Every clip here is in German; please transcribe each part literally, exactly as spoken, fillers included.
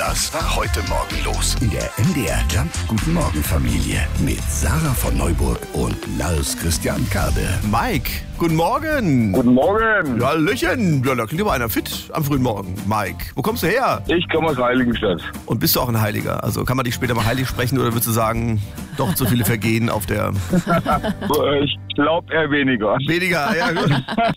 Was war heute Morgen los? In der M D R Jump Guten Morgen Familie mit Sarah von Neuburg und Lars Christian Kade. Mike, guten Morgen. Guten Morgen. Ja, Hallöchen. Ja, da klingt aber einer fit am frühen Morgen. Mike, wo kommst du her? Ich komme aus Heiligenstadt. Und bist du auch ein Heiliger? Also kann man dich später mal heilig sprechen oder würdest du sagen, doch zu viele Vergehen auf der... Ich glaube eher weniger. Weniger, ja gut.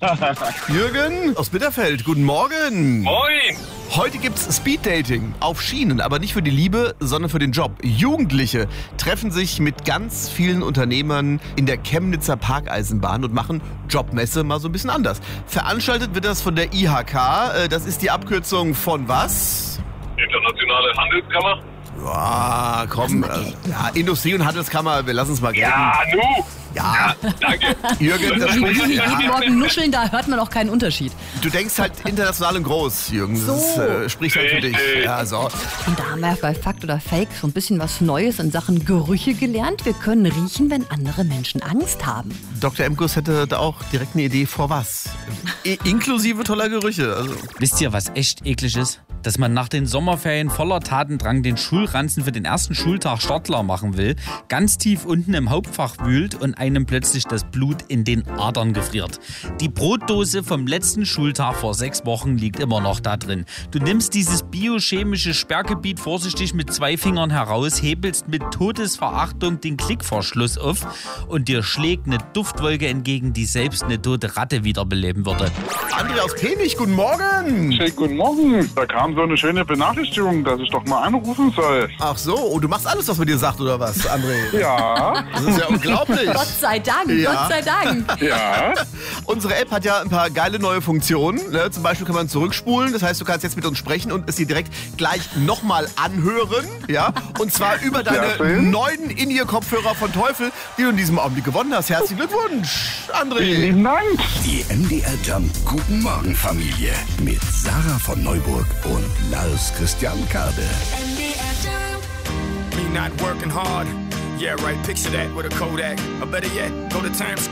Jürgen aus Bitterfeld, guten Morgen. Moin! Heute gibt's Speeddating auf Schienen, aber nicht für die Liebe, sondern für den Job. Jugendliche treffen sich mit ganz vielen Unternehmern in der Chemnitzer Parkeisenbahn und machen Jobmesse mal so ein bisschen anders. Veranstaltet wird das von der I H K, das ist die Abkürzung von was? Internationale Handelskammer? Ja, komm, also, ja, Industrie- und Handelskammer, wir lassen es mal gelten. Ja, nu! Ja, Ja, danke. Jürgen, das Wie spricht, die jeden ja. Morgen nuscheln, da hört man auch keinen Unterschied. Du denkst halt international und groß, Jürgen. Das So. ist, äh, spricht halt für dich. Richtig. Ja, so. Und da haben wir bei Fakt oder Fake so ein bisschen was Neues in Sachen Gerüche gelernt. Wir können riechen, wenn andere Menschen Angst haben. Doktor Emkus hätte da auch direkt eine Idee vor was. I inklusive toller Gerüche. Also. Wisst ihr, was echt eklig ist? Dass man nach den Sommerferien voller Tatendrang den Schulranzen für den ersten Schultag startklar machen will, ganz tief unten im Hauptfach wühlt und einem plötzlich das Blut in den Adern gefriert. Die Brotdose vom letzten Schultag vor sechs Wochen liegt immer noch da drin. Du nimmst dieses biochemische Sperrgebiet vorsichtig mit zwei Fingern heraus, hebelst mit Todesverachtung den Klickverschluss auf und dir schlägt eine Duftwolke entgegen, die selbst eine tote Ratte wiederbeleben würde. André aus Penich, guten Morgen. Schönen guten Morgen. Da kam so eine schöne Benachrichtigung, dass ich doch mal anrufen soll. Ach so, oh, du machst alles, was man dir sagt, oder was, André? Ja, Das ist ja unglaublich. Gott sei Dank, Ja. Gott sei Dank. ja. Unsere App hat ja ein paar geile neue Funktionen. Ne? Zum Beispiel kann man zurückspulen. Das heißt, du kannst jetzt mit uns sprechen und es dir direkt gleich nochmal anhören. Ja? Und zwar über deine schön. neuen In-Ear-Kopfhörer von Teufel, die du in diesem Augenblick gewonnen hast. Herzlichen Glückwunsch, André. Vielen Dank. Die M D R Jump Guten Morgen Familie mit Sarah von Neuburg und Lars Christian Kade. Me not working hard. Yeah, right, picture that with a Kodak. Or better yet, go to Times Square.